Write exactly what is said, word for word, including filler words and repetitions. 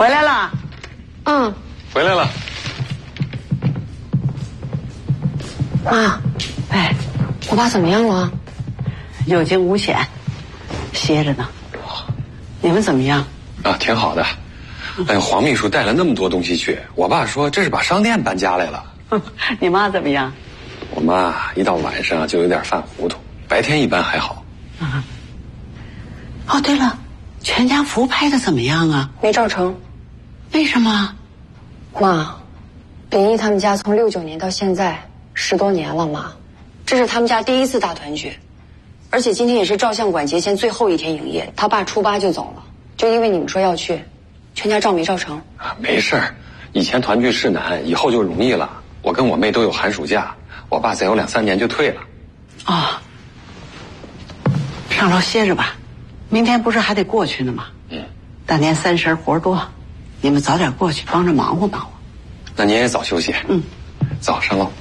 回来了。 嗯， 回来了。 妈， 哎， 我爸怎么样了？ 有惊无险，歇着呢。你们怎么样？ 啊，挺好的。哎，黄秘书带了那么多东西去，我爸说这是把商店搬家来了。 你妈怎么样？ 我妈一到晚上就有点犯糊涂，白天一般还好。 啊。哦，对了，全家福拍的怎么样啊？ 没照成。 为什么？ 妈，林毅他们家从六九年到现在十多年了，妈，这是他们家第一次大团聚，而且今天也是照相馆节前最后一天营业，他爸初八就走了，就因为你们说要去，全家照没照成。 啊，没事儿，以前团聚是难，以后就容易了。我跟我妹都有寒暑假，我爸再有两三年就退了。 哦，上楼歇着吧，明天不是还得过去呢吗？ 嗯， 大年三十活多，你们早点过去帮着忙活忙活。 那您也早休息。 嗯， 早上喽。